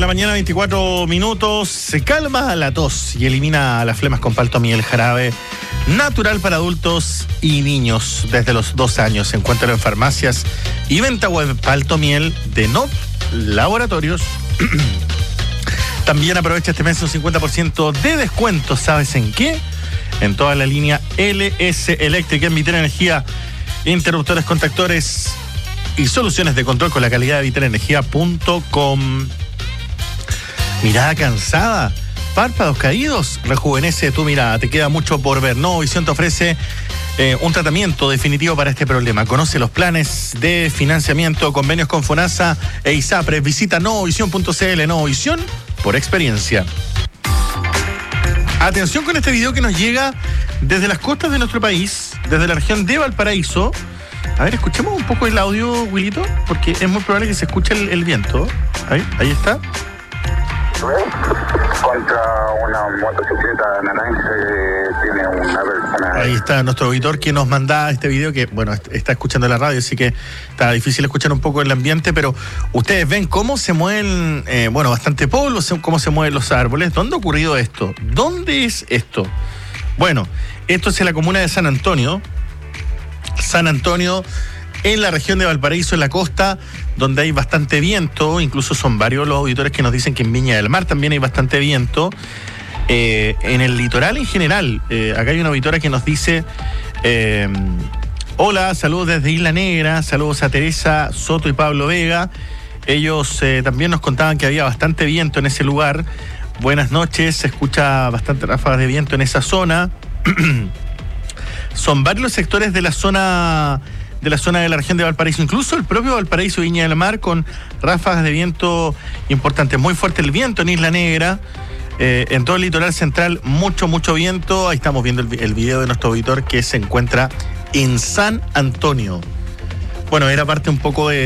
La mañana 24 minutos, se calma la tos y elimina las flemas con Paltomiel, jarabe natural para adultos y niños desde los 2 años. Se encuentra en farmacias y venta web Paltomiel de NOV Laboratorios. También aprovecha este mes un 50% de descuento, ¿sabes en qué? En toda la línea LS Eléctrica, en Vital Energía, interruptores, contactores y soluciones de control con la calidad de vitalenergia.com. Mirada cansada, párpados caídos, rejuvenece tu mirada, te queda mucho por ver. Novovisión te ofrece un tratamiento definitivo para este problema. Conoce los planes de financiamiento, convenios con FONASA e ISAPRES. Visita novovisión.cl. Novovisión por experiencia. Atención con este video que nos llega desde las costas de nuestro país, desde la región de Valparaíso. A ver, escuchemos un poco el audio, Wilito, porque es muy probable que se escuche el viento. Ahí está. Contra una motocicleta naranja que tiene una persona. Ahí está nuestro auditor que nos manda este video, que bueno, está escuchando la radio, así que está difícil escuchar un poco el ambiente, pero ustedes ven cómo se mueven, bastante polvo, cómo se mueven los árboles. ¿Dónde ha ocurrido esto? ¿Dónde es esto? Bueno, esto es en la comuna de San Antonio. San Antonio, en la región de Valparaíso, en la costa, donde hay bastante viento. Incluso son varios los auditores que nos dicen que en Viña del Mar también hay bastante viento. En el litoral en general, acá hay una auditora que nos dice: hola, saludos desde Isla Negra, saludos a Teresa Soto y Pablo Vega. Ellos también nos contaban que había bastante viento en ese lugar. Buenas noches, se escucha bastante ráfagas de viento en esa zona. Son varios los sectores de la zona de la región de Valparaíso, incluso el propio Valparaíso, Viña del Mar, con ráfagas de viento importantes. Muy fuerte el viento en Isla Negra, en todo el litoral central, mucho viento. Ahí estamos viendo el video de nuestro auditor que se encuentra en San Antonio. Bueno, era parte un poco de